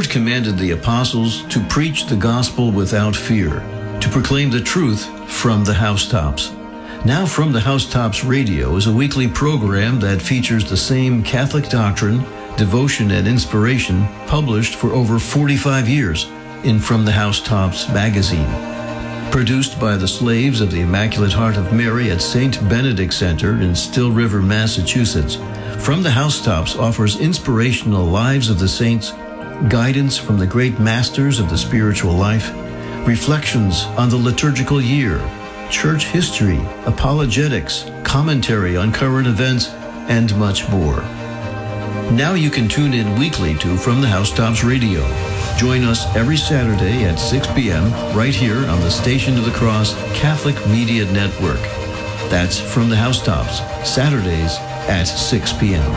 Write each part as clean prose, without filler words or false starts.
Lord commanded the apostles to preach the gospel without fear, to proclaim the truth from the housetops. Now From the Housetops Radio is a weekly program that features the same Catholic doctrine, devotion, and inspiration published for over 45 years in From the Housetops magazine. Produced by the Slaves of the Immaculate Heart of Mary at St. Benedict Center in Still River, Massachusetts, From the Housetops offers inspirational lives of the saints, guidance from the great masters of the spiritual life, reflections on the liturgical year, church history, apologetics, commentary on current events, and much more. Now you can tune in weekly to From the Housetops Radio. Join us every Saturday at 6 p.m. right here on the Station of the Cross Catholic Media Network. That's From the Housetops, Saturdays at 6 p.m.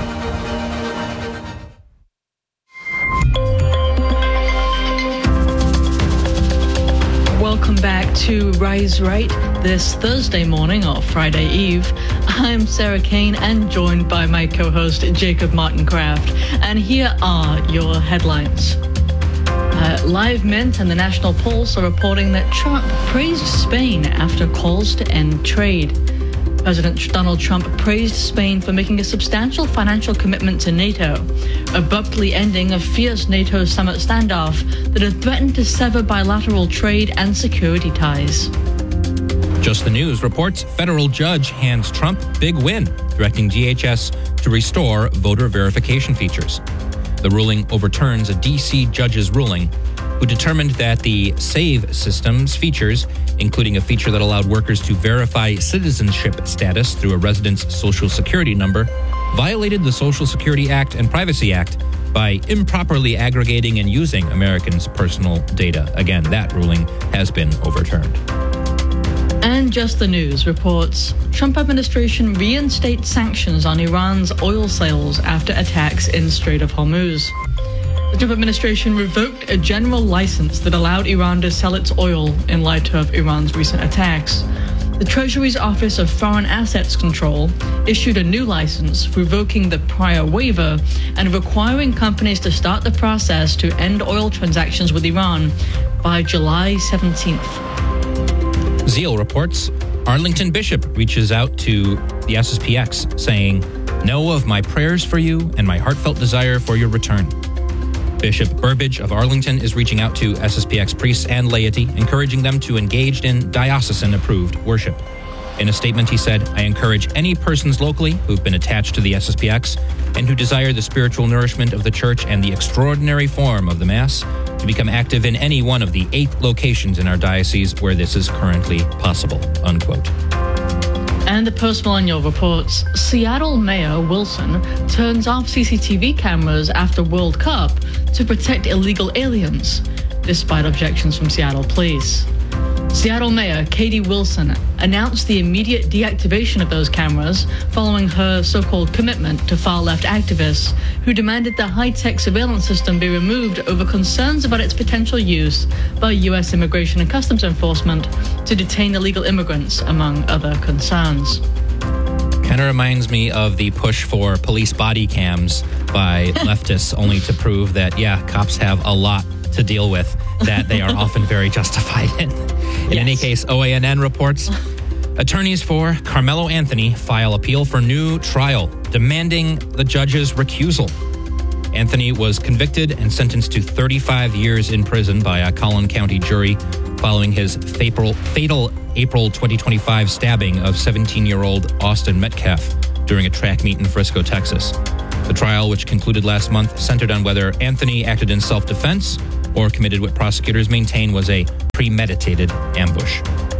Welcome back to Rise Right this Thursday morning or Friday Eve. I'm Sarah Kane and joined by my co-host Jacob Martin Kraft. And here are your headlines. Live Mint and the National Pulse are reporting that Trump praised Spain after calls to end trade. President Donald Trump praised Spain for making a substantial financial commitment to NATO, abruptly ending a fierce NATO summit standoff that had threatened to sever bilateral trade and security ties. Just the News reports federal judge hands Trump big win, directing DHS to restore voter verification features. The ruling overturns a D.C. judge's ruling who determined that the SAVE system's features, including a feature that allowed workers to verify citizenship status through a resident's social security number, violated the Social Security Act and Privacy Act by improperly aggregating and using Americans' personal data. Again, that ruling has been overturned. And Just the News reports Trump administration reinstates sanctions on Iran's oil sales after attacks in Strait of Hormuz. The Trump administration revoked a general license that allowed Iran to sell its oil in light of Iran's recent attacks. The Treasury's Office of Foreign Assets Control issued a new license, revoking the prior waiver and requiring companies to start the process to end oil transactions with Iran by July 17th. Zeal reports Arlington Bishop reaches out to the SSPX, saying, "Know of my prayers for you and my heartfelt desire for your return." Bishop Burbidge of Arlington is reaching out to SSPX priests and laity, encouraging them to engage in diocesan-approved worship. In a statement, he said, "I encourage any persons locally who've been attached to the SSPX and who desire the spiritual nourishment of the Church and the extraordinary form of the Mass to become active in any one of the 8 locations in our diocese where this is currently possible," unquote. And the Post-Millennial reports Seattle Mayor Wilson turns off CCTV cameras after World Cup to protect illegal aliens, despite objections from Seattle police. Seattle Mayor Katie Wilson announced the immediate deactivation of those cameras following her so-called commitment to far-left activists who demanded the high-tech surveillance system be removed over concerns about its potential use by U.S. Immigration and Customs Enforcement to detain illegal immigrants, among other concerns. Kind of reminds me of the push for police body cams by leftists, only to prove that, cops have a lot to deal with that they are often very justified in. In any case, OANN reports attorneys for Carmelo Anthony file appeal for new trial, demanding the judge's recusal. Anthony was convicted and sentenced to 35 years in prison by a Collin County jury following his fatal April 2025 stabbing of 17-year-old Austin Metcalf during a track meet in Frisco, Texas. The trial, which concluded last month, centered on whether Anthony acted in self-defense or committed what prosecutors maintain was a premeditated ambush.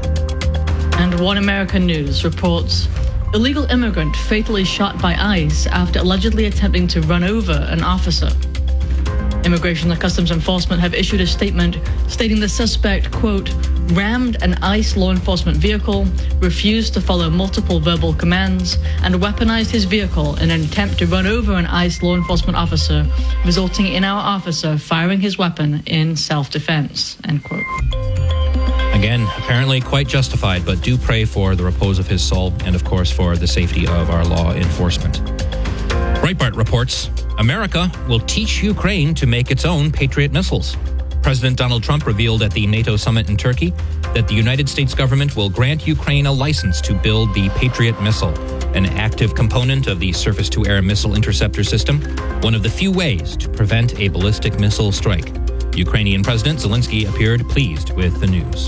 And One American News reports illegal immigrant fatally shot by ICE after allegedly attempting to run over an officer. Immigration and Customs Enforcement have issued a statement stating the suspect, quote, rammed an ICE law enforcement vehicle, refused to follow multiple verbal commands, and weaponized his vehicle in an attempt to run over an ICE law enforcement officer, resulting in our officer firing his weapon in self-defense, end quote. Again, apparently quite justified, but do pray for the repose of his soul and, of course, for the safety of our law enforcement. Breitbart reports America will teach Ukraine to make its own Patriot missiles. President Donald Trump revealed at the NATO summit in Turkey that the United States government will grant Ukraine a license to build the Patriot missile, an active component of the surface-to-air missile interceptor system, one of the few ways to prevent a ballistic missile strike. Ukrainian President Zelensky appeared pleased with the news.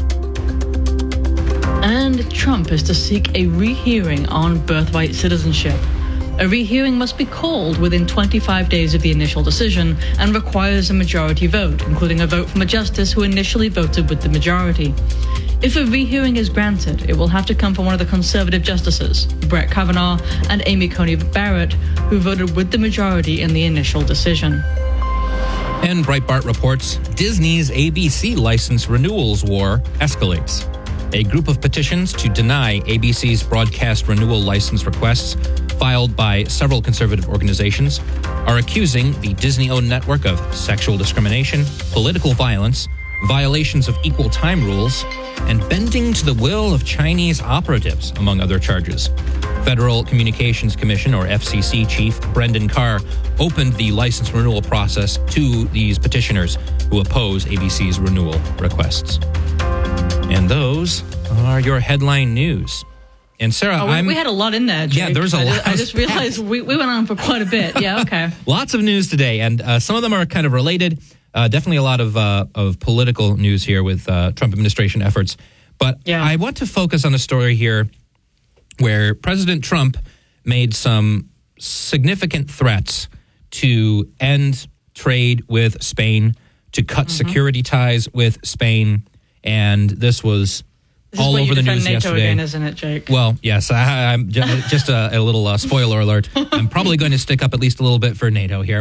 And Trump is to seek a rehearing on birthright citizenship. A rehearing must be called within 25 days of the initial decision and requires a majority vote, including a vote from a justice who initially voted with the majority. If a rehearing is granted, it will have to come from one of the conservative justices, Brett Kavanaugh and Amy Coney Barrett, who voted with the majority in the initial decision. And Breitbart reports Disney's ABC license renewals war escalates. A group of petitions to deny ABC's broadcast renewal license requests, filed by several conservative organizations, are accusing the Disney-owned network of sexual discrimination, political violence, violations of equal time rules, and bending to the will of Chinese operatives, among other charges. Federal Communications Commission, or FCC Chief Brendan Carr, opened the license renewal process to these petitioners who oppose ABC's renewal requests. And those are your headline news. And Sarah, we had a lot in there, Jake. Yeah, there's a lot. I just realized we went on for quite a bit. Yeah, okay. Lots of news today, and some of them are kind of related. Definitely a lot of political news here with Trump administration efforts. But yeah. I want to focus on a story here where President Trump made some significant threats to end trade with Spain, to cut security ties with Spain, and this was all over the news NATO yesterday. Again, isn't it, Jake? Well, yes. I'm just a little spoiler alert. I'm probably going to stick up at least a little bit for NATO here.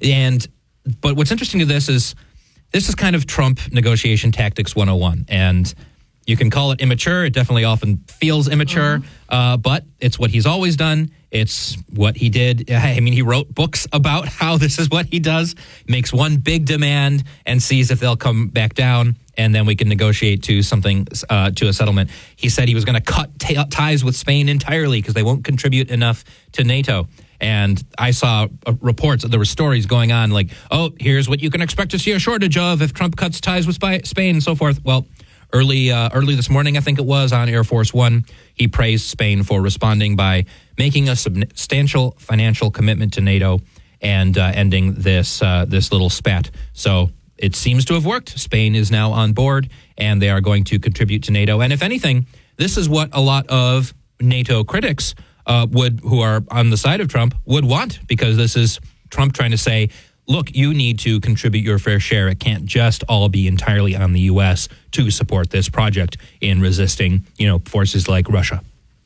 But what's interesting to this is kind of Trump negotiation tactics 101. And you can call it immature. It definitely often feels immature, but it's what he's always done. It's what he did. I mean, he wrote books about how this is what he does, makes one big demand and sees if they'll come back down, and then we can negotiate to something, to a settlement. He said he was going to cut ties with Spain entirely because they won't contribute enough to NATO. And I saw reports, there were stories going on like, oh, here's what you can expect to see a shortage of if Trump cuts ties with Spain and so forth. Well, early this morning, I think it was, on Air Force One, he praised Spain for responding by making a substantial financial commitment to NATO and ending this little spat. So it seems to have worked. Spain is now on board, and they are going to contribute to NATO. And if anything, this is what a lot of NATO critics who are on the side of Trump would want, because this is Trump trying to say, look, you need to contribute your fair share. It can't just all be entirely on the U.S. to support this project in resisting, forces like Russia.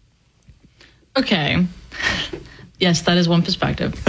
Okay. Yes, that is one perspective.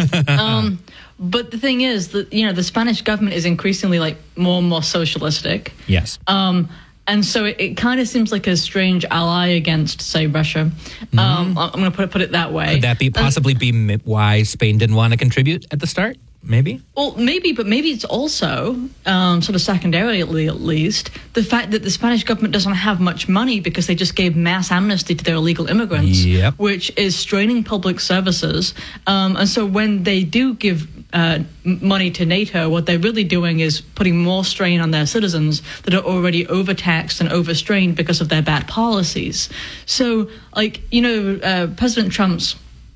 But the thing is that, the Spanish government is increasingly more and more socialistic. Yes. And so it kind of seems like a strange ally against, say, Russia. I'm going to put it that way. Could that possibly be why Spain didn't want to contribute at the start? Maybe? Well, maybe, but maybe it's also, sort of secondarily at least, the fact that the Spanish government doesn't have much money because they just gave mass amnesty to their illegal immigrants, which is straining public services. And so when they do give money to NATO, what they're really doing is putting more strain on their citizens that are already overtaxed and overstrained because of their bad policies. So, President Trump's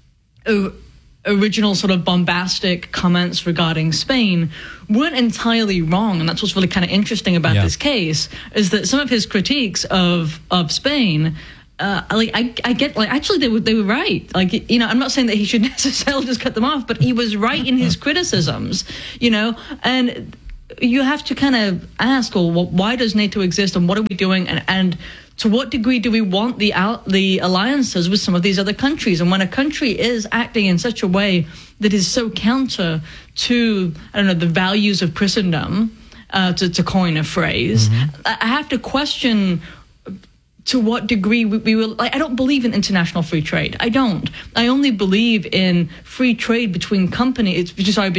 original sort of bombastic comments regarding Spain weren't entirely wrong, and that's what's really kind of interesting about this case, is that some of his critiques of Spain, I get, actually they were right. I'm not saying that he should necessarily just cut them off, but he was right in his criticisms, and you have to kind of ask, well, why does NATO exist, and what are we doing, and to what degree do we want the alliances with some of these other countries? And when a country is acting in such a way that is so counter to, the values of Christendom, to coin a phrase, I have to question to what degree we will. I don't believe in international free trade. I don't. I only believe in free trade between countries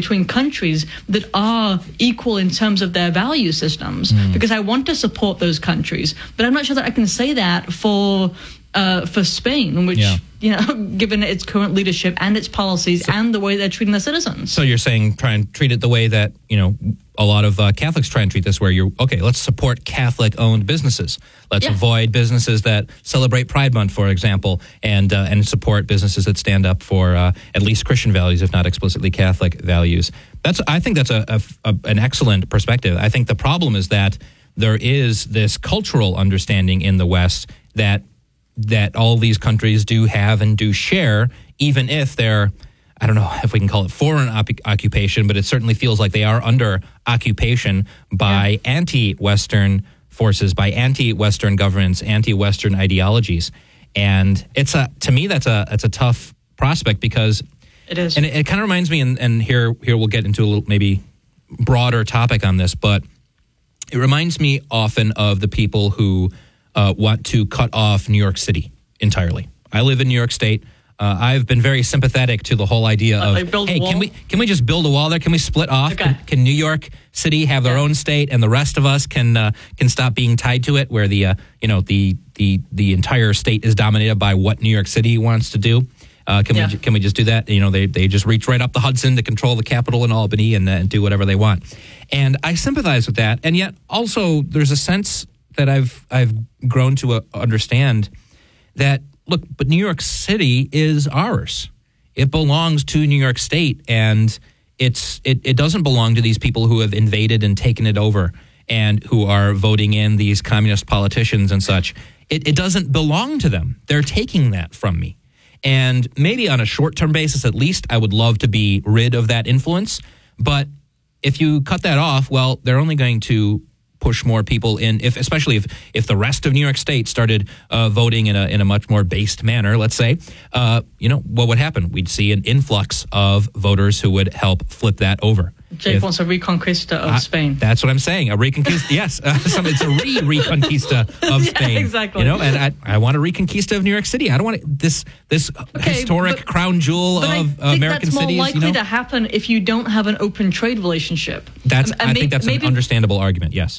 that are equal in terms of their value systems, because I want to support those countries. But I'm not sure that I can say that for for Spain, which, given its current leadership and its policies and the way they're treating their citizens. So you're saying try and treat it the way that, a lot of Catholics try and treat this, where let's support Catholic-owned businesses. Let's avoid businesses that celebrate Pride Month, for example, and support businesses that stand up for at least Christian values, if not explicitly Catholic values. I think that's an excellent perspective. I think the problem is that there is this cultural understanding in the West that all these countries do have and do share, even if they're, I don't know if we can call it foreign occupation, but it certainly feels like they are under occupation by anti-Western forces, by anti-Western governments, anti-Western ideologies. And to me, that's a tough prospect, because it is. And it kind of reminds me, and here we'll get into a little maybe broader topic on this, but it reminds me often of the people who want to cut off New York City entirely. I live in New York State. I've been very sympathetic to the whole idea of, hey, can we just build a wall there? Can we split off? Okay. Can New York City have their own state, and the rest of us can stop being tied to it, where the entire state is dominated by what New York City wants to do? Can we just do that? They just reach right up the Hudson to control the Capitol in Albany and do whatever they want. And I sympathize with that. And yet also there's a sense that I've grown to understand that, look, but New York City is ours. It belongs to New York State, and it doesn't belong to these people who have invaded and taken it over and who are voting in these communist politicians and such. It doesn't belong to them. They're taking that from me. And maybe on a short-term basis, at least, I would love to be rid of that influence. But if you cut that off, well, they're only going to push more people in, especially if the rest of New York State started voting in a much more based manner, let's say, what would happen? We'd see an influx of voters who would help flip that over. Jake wants a reconquista of Spain. That's what I'm saying. A reconquista, yes. It's a reconquista of Spain. Yeah, exactly. And I want a reconquista of New York City. I don't want this historic crown jewel of American cities. That's more likely to happen if you don't have an open trade relationship. I think that's an understandable argument. Yes.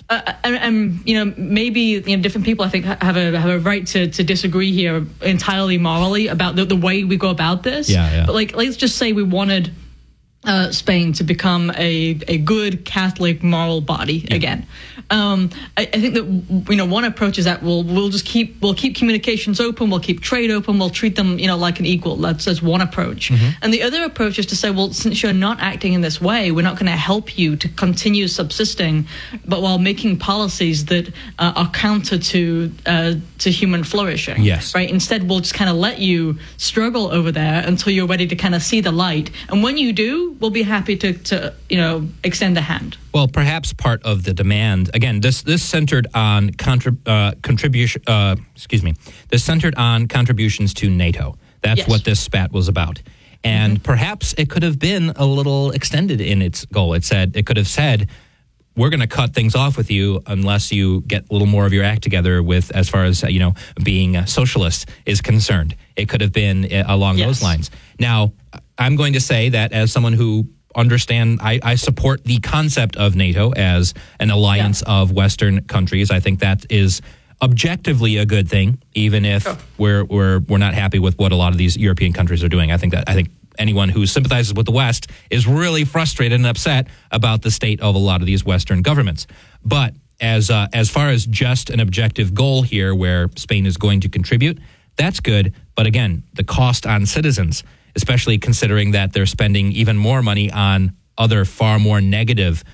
Maybe different people, I think, have a right to disagree here entirely morally about the way we go about this. Yeah. But let's just say we wanted Spain to become a good Catholic moral body again. I think that one approach is that we'll keep communications open, we'll keep trade open, we'll treat them like an equal. That's one approach. Mm-hmm. And the other approach is to say, well, since you're not acting in this way, we're not going to help you to continue subsisting, but while making policies that are counter to human flourishing. Yes. Right. Instead, we'll just kind of let you struggle over there until you're ready to kind of see the light. And when you do, we'll be happy to extend a hand. Well, perhaps part of the demand, again, this centered on contribution. This centered on contributions to NATO. That's what this spat was about. And perhaps it could have been a little extended in its goal. It could have said, we're going to cut things off with you unless you get a little more of your act together with, as far as being a socialist is concerned. It could have been along those lines. Now, I'm going to say that as someone who I support the concept of NATO as an alliance of Western countries. I think that is objectively a good thing, even if we're not happy with what a lot of these European countries are doing. I think anyone who sympathizes with the West is really frustrated and upset about the state of a lot of these Western governments. But as far as just an objective goal here, where Spain is going to contribute, that's good. But again, the cost on citizens, especially considering that they're spending even more money on other far more negative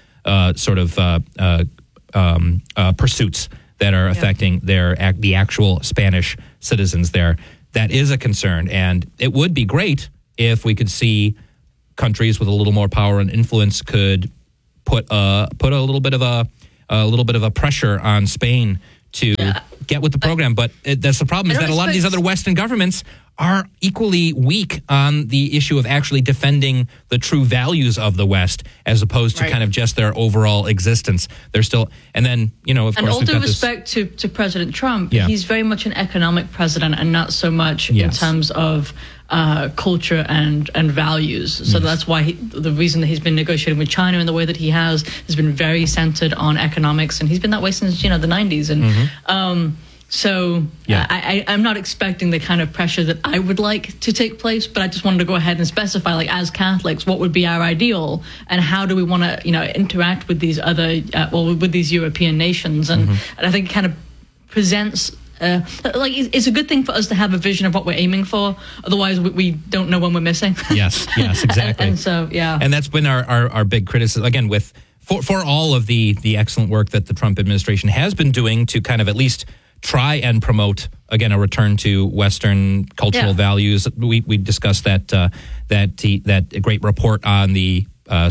pursuits that are affecting the actual Spanish citizens there. That is a concern, and it would be great if we could see countries with a little more power and influence could put a little bit of a pressure on Spain to get with the program. But that's the problem, is that a lot of these other Western governments are equally weak on the issue of actually defending the true values of the West, as opposed to kind of just their overall existence. They're still, and then, of course, and all due respect to President Trump, he's very much an economic president and not so much in terms of culture and values. So that's why the reason that he's been negotiating with China in the way that he has been very centered on economics, and he's been that way since the 90s. And So I'm not expecting the kind of pressure that I would like to take place, but I just wanted to go ahead and specify, like, as Catholics, what would be our ideal, and how do we want to, interact with these other, with these European nations, and I think it kind of presents. It's a good thing for us to have a vision of what we're aiming for. Otherwise, we don't know when we're missing. Yes, exactly. and so, and that's been our big criticism again with for all of the excellent work that the Trump administration has been doing to kind of at least try and promote, again, a return to Western cultural values. We discussed that great report on the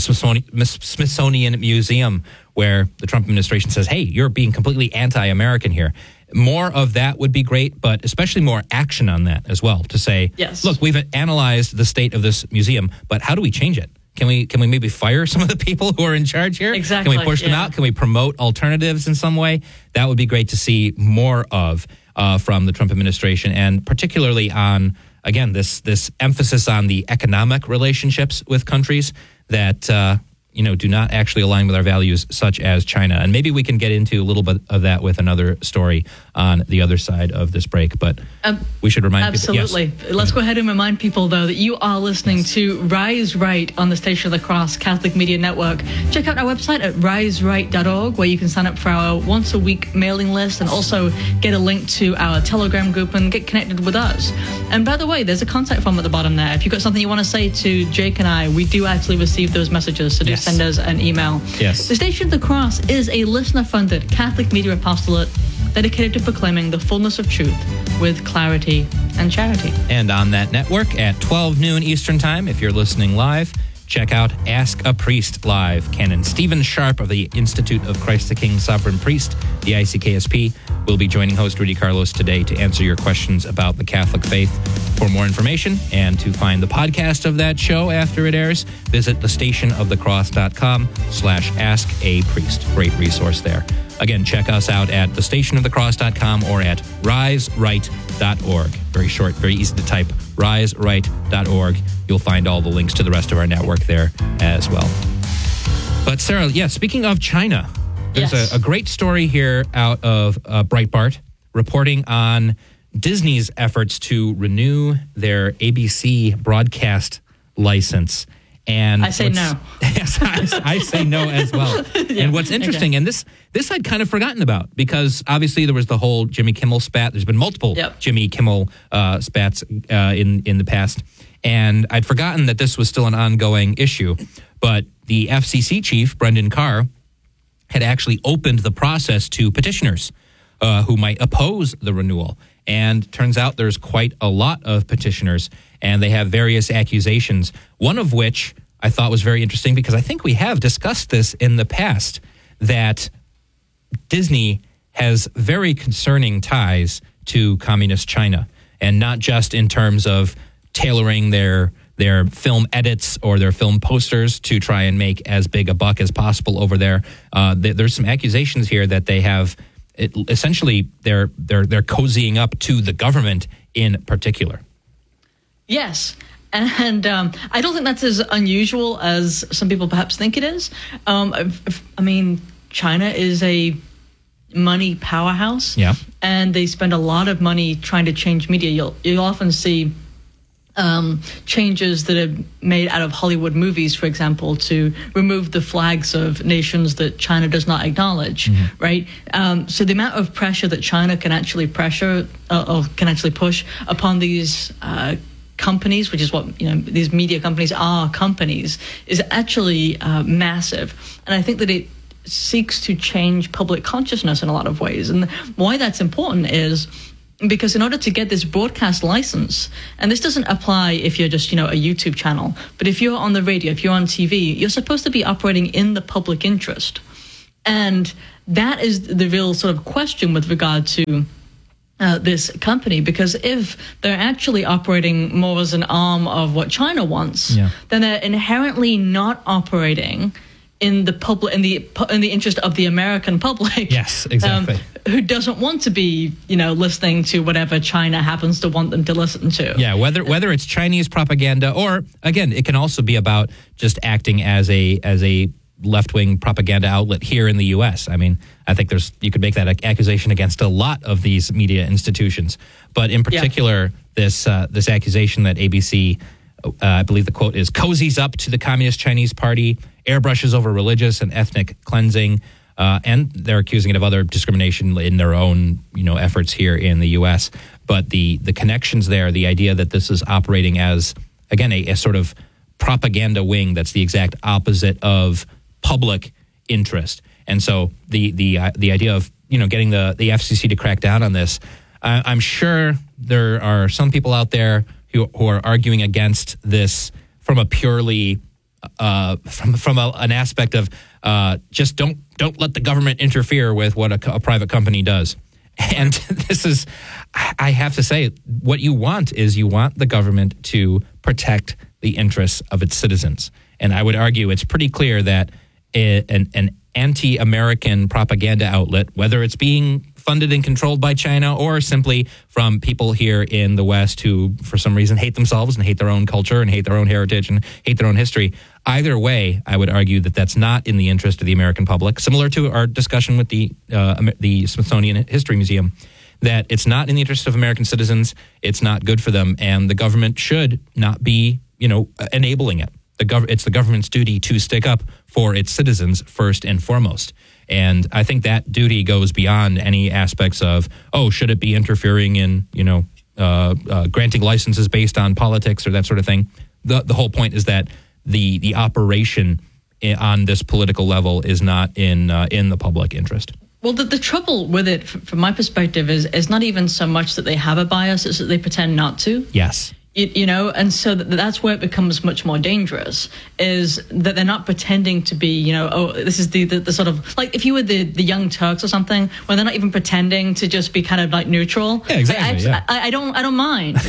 Smithsonian Museum, where the Trump administration says, hey, you're being completely anti-American here. More of that would be great, but especially more action on that as well, to say, look, we've analyzed the state of this museum, but how do we change it? Can we maybe fire some of the people who are in charge here? Exactly. Can we push them out? Can we promote alternatives in some way? That would be great to see more of from the Trump administration, and particularly on, again, this emphasis on the economic relationships with countries that do not actually align with our values, such as China. And maybe we can get into a little bit of that with another story on the other side of this break. But we should remind people. Absolutely. Let's go ahead and remind people, though, that you are listening to Rise Right on the Station of the Cross Catholic Media Network. Check out our website at riseright.org, where you can sign up for our once-a-week mailing list and also get a link to our Telegram group and get connected with us. And by the way, there's a contact form at the bottom there. If you've got something you want to say to Jake and I, we do actually receive those messages, so do send us an email. Yes. The Station of the Cross is a listener-funded Catholic media apostolate dedicated to proclaiming the fullness of truth with clarity and charity. And on that network at 12 noon Eastern Time, if you're listening live, check out Ask a Priest Live. Canon Stephen Sharp of the Institute of Christ the King Sovereign Priest, the ICKSP, will be joining host Rudy Carlos today to answer your questions about the Catholic faith. For more information and to find the podcast of that show after it airs, visit thestationofthecross.com/askapriest. Great resource there. Again, check us out at thestationofthecross.com or at riseright.org. Very short, very easy to type, riseright.org. You'll find all the links to the rest of our network there as well. But Sarah, speaking of China, there's a great story here out of Breitbart reporting on Disney's efforts to renew their ABC broadcast license. And I say no. Yes, I say no as well. And what's interesting, and this I'd kind of forgotten about, because obviously there was the whole Jimmy Kimmel spat. There's been multiple Jimmy Kimmel spats in the past. And I'd forgotten that this was still an ongoing issue. But the FCC chief, Brendan Carr, had actually opened the process to petitioners who might oppose the renewal. And turns out there's quite a lot of petitioners, and they have various accusations, one of which I thought was very interesting, because I think we have discussed this in the past, that Disney has very concerning ties to communist China, and not just in terms of tailoring their film edits or their film posters to try and make as big a buck as possible over there. There's some accusations here that they have essentially they're cozying up to the government in particular. Yes. And I don't think that's as unusual as some people perhaps think it is. I mean, China is a money powerhouse. Yeah. And they spend a lot of money trying to change media. You'll often see changes that are made out of Hollywood movies, for example, to remove the flags of nations that China does not acknowledge, right? So the amount of pressure that China can actually push upon these companies, which is what these media companies are companies, is actually massive. And I think that it seeks to change public consciousness in a lot of ways. And why that's important is because in order to get this broadcast license, and this doesn't apply if you're just, a YouTube channel, but if you're on the radio, if you're on TV, you're supposed to be operating in the public interest. And that is the real sort of question with regard to this company, because if they're actually operating more as an arm of what China wants, then they're inherently not operating in the public, in the interest of the American public. Yes, exactly. Who doesn't want to be, listening to whatever China happens to want them to listen to. Yeah, whether it's Chinese propaganda, or again, it can also be about just acting as a left-wing propaganda outlet here in the U.S. I mean, I think you could make that accusation against a lot of these media institutions. But in particular, this accusation that ABC, I believe the quote is, cozies up to the Communist Chinese Party, airbrushes over religious and ethnic cleansing, and they're accusing it of other discrimination in their own, efforts here in the U.S. But the connections there, the idea that this is operating as, again, a sort of propaganda wing that's the exact opposite of public interest. And so the idea of, getting the FCC to crack down on this, I'm sure there are some people out there who are arguing against this from a purely from an aspect of just don't let the government interfere with what a private company does. And this is, I have to say, what you want the government to protect the interests of its citizens. And I would argue it's pretty clear that an anti-American propaganda outlet, whether it's being funded and controlled by China or simply from people here in the West who, for some reason, hate themselves and hate their own culture and hate their own heritage and hate their own history. Either way, I would argue that that's not in the interest of the American public, similar to our discussion with the Smithsonian History Museum, that it's not in the interest of American citizens, it's not good for them, and the government should not be, enabling it. It's the government's duty to stick up for its citizens first and foremost. And I think that duty goes beyond any aspects of, should it be interfering in, granting licenses based on politics or that sort of thing. The whole point is that the operation on this political level is not in the public interest. Well, the trouble with it, from my perspective, is not even so much that they have a bias, it's that they pretend not to. Yes. And so that's where it becomes much more dangerous, is that they're not pretending to be, this is the sort of, like if you were the Young Turks or something, where they're not even pretending to just be kind of like neutral. Yeah, exactly. I don't mind,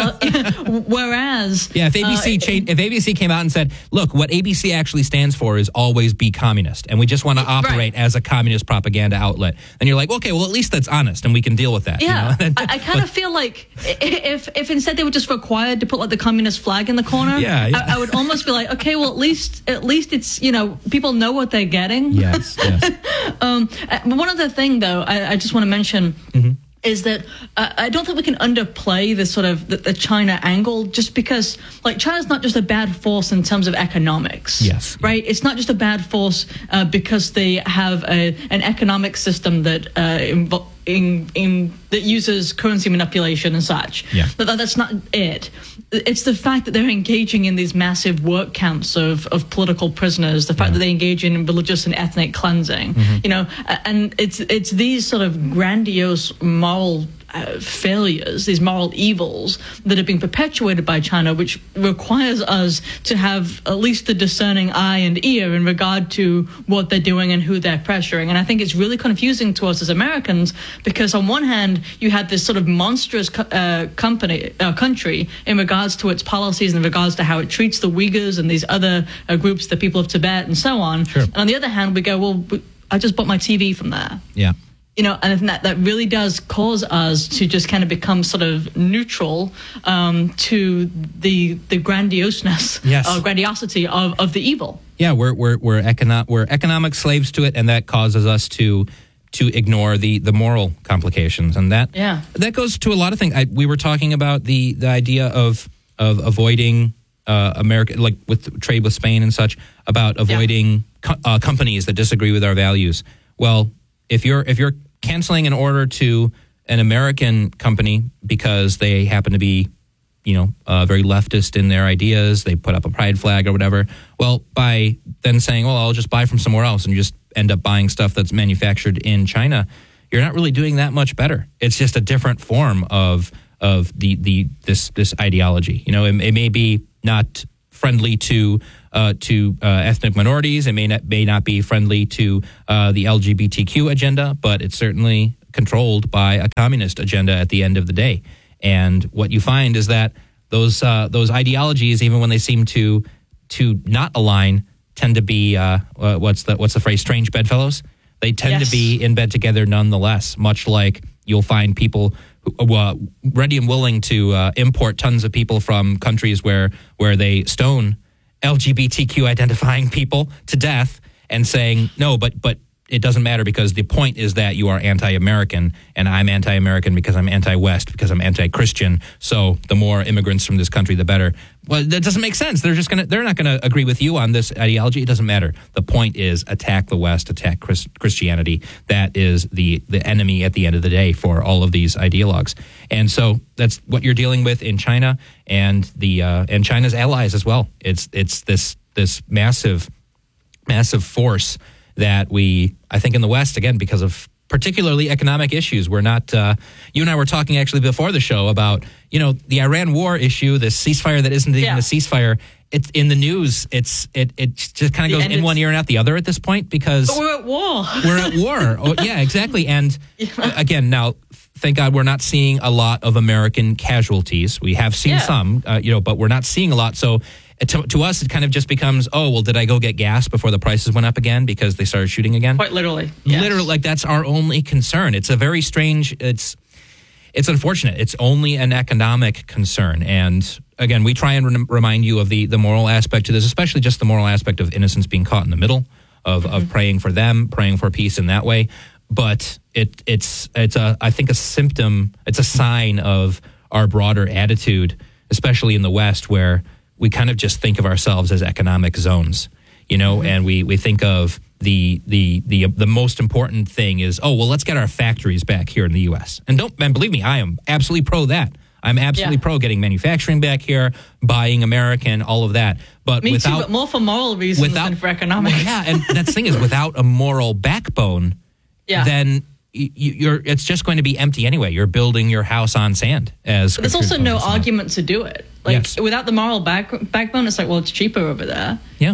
Whereas... Yeah, if ABC came out and said, look, what ABC actually stands for is always be communist, and we just want to operate as a communist propaganda outlet, then you're like, okay, well, at least that's honest, and we can deal with that. Yeah, I kind of feel like if instead they were just required to put like the communist flag in the corner, I would almost be like, okay, well, at least it's, people know what they're getting. Yes. One other thing, though, I just want to mention is that I don't think we can underplay this sort of the China angle, just because, like, China's not just a bad force in terms of economics. Yes. Right? It's not just a bad force because they have an economic system that that uses currency manipulation and such. Yeah. But that's not it. It's the fact that they're engaging in these massive work camps of political prisoners, the fact that they engage in religious and ethnic cleansing, and it's these sort of grandiose moral failures, these moral evils that are being perpetuated by China, which requires us to have at least the discerning eye and ear in regard to what they're doing and who they're pressuring. And I think it's really confusing to us as Americans, because on one hand, you had this sort of monstrous country in regards to its policies, in regards to how it treats the Uyghurs and these other groups, the people of Tibet and so on. Sure. And on the other hand, we go, well, I just bought my TV from there. Yeah. And I think that really does cause us to just kind of become sort of neutral to the grandioseness, grandiosity of the evil. Yeah, we're economic slaves to it, and that causes us to ignore the moral complications, and that goes to a lot of things. We were talking about the idea of avoiding America, like with trade with Spain and such, about avoiding companies that disagree with our values. Well, if you're canceling an order to an American company because they happen to be, very leftist in their ideas, they put up a pride flag or whatever. Well, by then saying, well, I'll just buy from somewhere else, and you just end up buying stuff that's manufactured in China, you're not really doing that much better. It's just a different form of this ideology. It may be not friendly to ethnic minorities. It may not be friendly to the LGBTQ agenda, but it's certainly controlled by a communist agenda at the end of the day. And what you find is that those ideologies, even when they seem to not align, tend to be what's the phrase? Strange bedfellows. They tend to be in bed together nonetheless. Much like you'll find people who ready and willing to import tons of people from countries where they stone LGBTQ identifying people to death, and saying, no, but it doesn't matter because the point is that you are anti-American and I'm anti-American because I'm anti-West, because I'm anti-Christian. So the more immigrants from this country, the better. Well, that doesn't make sense. They're not going to agree with you on this ideology. It doesn't matter. The point is attack the West, attack Christianity. That is the enemy at the end of the day for all of these ideologues. And so that's what you're dealing with in China and and China's allies as well. It's this massive force that I think in the West, again, because of particularly economic issues, we're not, you and I were talking actually before the show about, the Iran war issue, this ceasefire that isn't even a ceasefire. It's in the news. It just kind of goes in one ear and out the other at this point because but we're at war. We're at war. Oh, yeah, exactly. And again, now, thank God we're not seeing a lot of American casualties. We have seen some, but we're not seeing a lot. So to us, it kind of just becomes, oh, well, did I go get gas before the prices went up again because they started shooting again? Quite literally. Yes. Literally, like that's our only concern. It's a very strange, it's unfortunate. It's only an economic concern. And again, we try and remind you of the moral aspect to this, especially just the moral aspect of innocents being caught in the middle of praying for them, praying for peace in that way. But it's I think a symptom, it's a sign of our broader attitude, especially in the West, where we kind of just think of ourselves as economic zones, and we think of the most important thing is, oh, well, let's get our factories back here in the U.S. And believe me, I am absolutely pro that. I'm absolutely pro getting manufacturing back here, buying American, all of that. But Me too, but more for moral reasons than for economic. Well, yeah, and that's the thing is, without a moral backbone, then it's just going to be empty anyway. You're building your house on sand. But there's also no argument to do it. Without the moral backbone, it's like, well, it's cheaper over there. Yeah.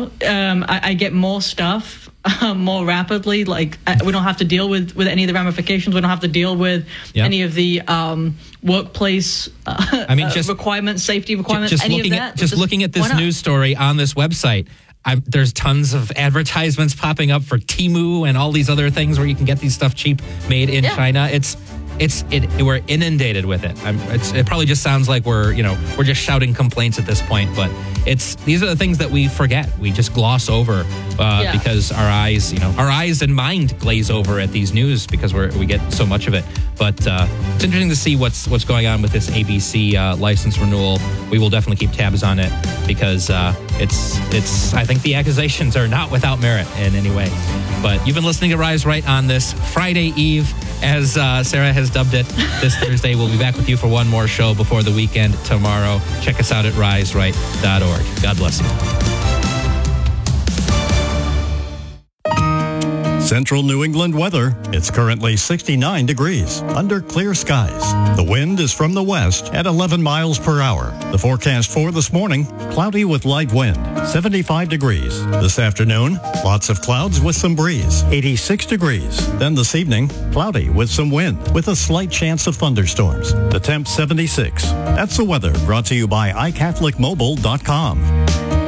I get more stuff more rapidly. Like, we don't have to deal with any of the ramifications. We don't have to deal with any of the workplace requirements, safety requirements, looking at this news story on this website, there's tons of advertisements popping up for Temu and all these other things where you can get these stuff cheap made in China. We're inundated with it. It probably just sounds like we're just shouting complaints at this point, but these are the things that we forget. We just gloss over because our eyes and mind glaze over at these news because we get so much of it. But it's interesting to see what's going on with this ABC license renewal. We will definitely keep tabs on it because I think the accusations are not without merit in any way. But you've been listening to Rise Right on this Friday Eve, as Sarah has dubbed it, this Thursday. We'll be back with you for one more show before the weekend tomorrow. Check us out at riseright.org. God bless you. Central New England weather. It's currently 69 degrees under clear skies. The wind is from the west at 11 miles per hour. The forecast for this morning, cloudy with light wind, 75 degrees. This afternoon, lots of clouds with some breeze, 86 degrees. Then this evening, cloudy with some wind with a slight chance of thunderstorms. The temp 76. That's the weather brought to you by iCatholicMobile.com.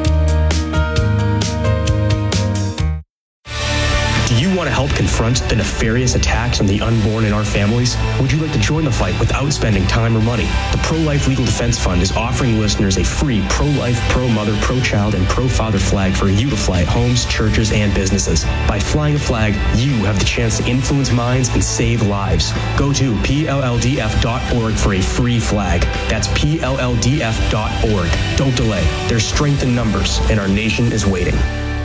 Do you want to help confront the nefarious attacks on the unborn in our families? Would you like to join the fight without spending time or money? The Pro-Life Legal Defense Fund is offering listeners a free pro-life, pro-mother, pro-child, and pro-father flag for you to fly at homes, churches, and businesses. By flying a flag, you have the chance to influence minds and save lives. Go to PLLDF.org for a free flag. That's PLLDF.org. Don't delay. There's strength in numbers, and our nation is waiting.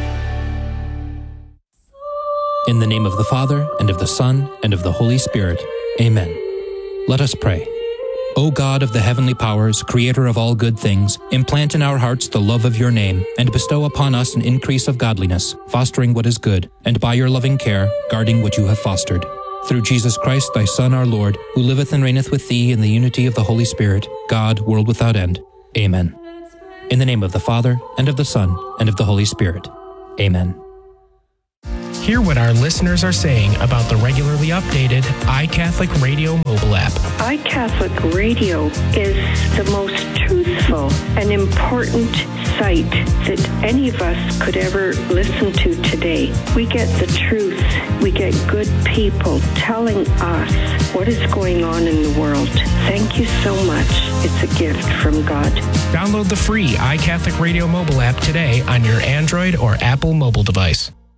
In the name of the Father, and of the Son, and of the Holy Spirit. Amen. Let us pray. O God of the heavenly powers, creator of all good things, implant in our hearts the love of your name, and bestow upon us an increase of godliness, fostering what is good, and by your loving care, guarding what you have fostered. Through Jesus Christ, thy Son, our Lord, who liveth and reigneth with thee in the unity of the Holy Spirit, God, world without end. Amen. In the name of the Father, and of the Son, and of the Holy Spirit. Amen. Hear what our listeners are saying about the regularly updated iCatholic Radio mobile app. iCatholic Radio is the most truthful and important site that any of us could ever listen to today. We get the truth. We get good people telling us what is going on in the world. Thank you so much. It's a gift from God. Download the free iCatholic Radio mobile app today on your Android or Apple mobile device.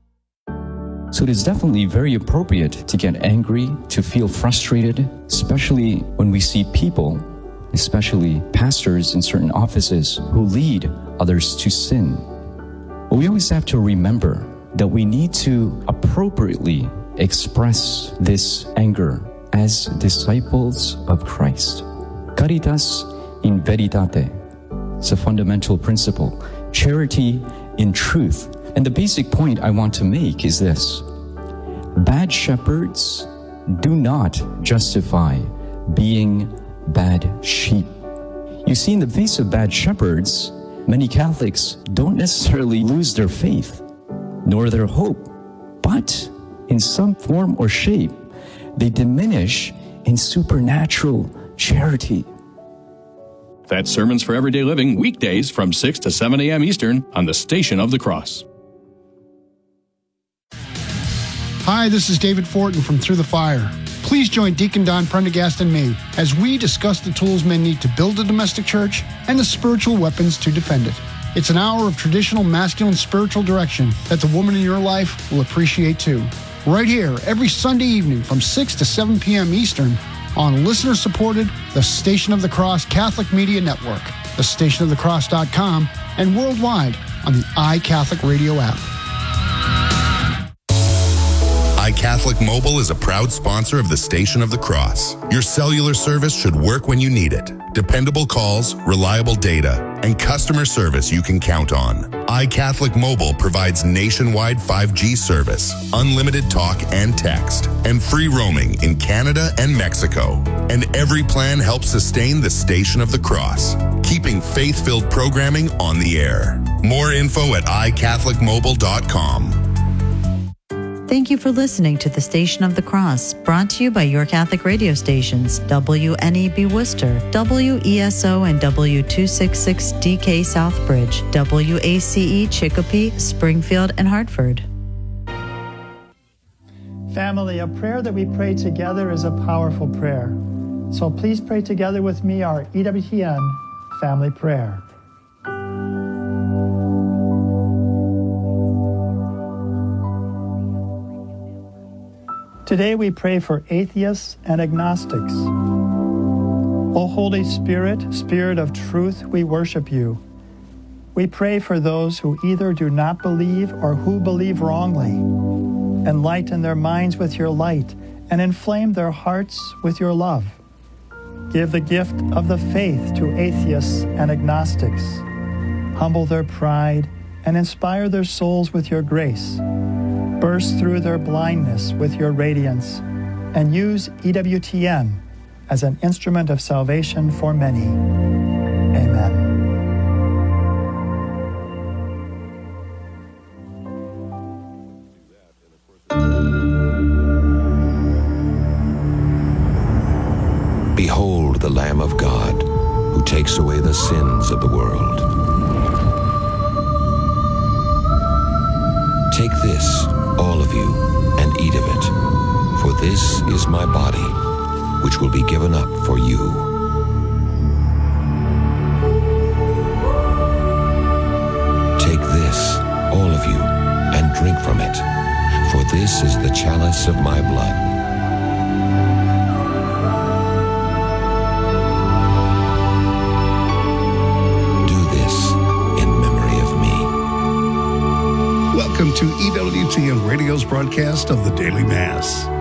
So it is definitely very appropriate to get angry, to feel frustrated, especially when we see people, especially pastors in certain offices, who lead others to sin. But we always have to remember that we need to appropriately express this anger as disciples of Christ. Caritas in veritate. It's a fundamental principle. Charity in truth. And the basic point I want to make is this. Bad shepherds do not justify being bad sheep. You see, in the face of bad shepherds, many Catholics don't necessarily lose their faith, nor their hope, but in some form or shape, they diminish in supernatural charity. That's Sermons for Everyday Living, weekdays from 6 to 7 a.m. Eastern on the Station of the Cross. Hi, this is David Fortin from Through the Fire. Please join Deacon Don Prendergast and me as we discuss the tools men need to build a domestic church and the spiritual weapons to defend it. It's an hour of traditional masculine spiritual direction that the woman in your life will appreciate too. Right here, every Sunday evening from 6 to 7 p.m. Eastern on listener-supported The Station of the Cross Catholic Media Network, thestationofthecross.com, and worldwide on the iCatholic Radio app. iCatholic Mobile is a proud sponsor of the Station of the Cross. Your cellular service should work when you need it. Dependable calls, reliable data, and customer service you can count on. iCatholic Mobile provides nationwide 5G service, unlimited talk and text, and free roaming in Canada and Mexico. And every plan helps sustain the Station of the Cross, keeping faith-filled programming on the air. More info at iCatholicMobile.com. Thank you for listening to the Station of the Cross, brought to you by your Catholic radio stations, WNEB Worcester, WESO and W266DK Southbridge, WACE Chicopee, Springfield, and Hartford. Family, a prayer that we pray together is a powerful prayer. So please pray together with me our EWTN family prayer. Today we pray for atheists and agnostics. O Holy Spirit, Spirit of truth, we worship you. We pray for those who either do not believe or who believe wrongly. Enlighten their minds with your light and inflame their hearts with your love. Give the gift of the faith to atheists and agnostics. Humble their pride and inspire their souls with your grace. Burst through their blindness with your radiance, and use EWTN as an instrument of salvation for many. Amen. Behold the Lamb of God, who takes away the sins of the world. Take this, all of you, and eat of it, for this is my body, which will be given up for you. Take this, all of you, and drink from it, for this is the chalice of my blood. Welcome to EWTN Radio's broadcast of the Daily Mass.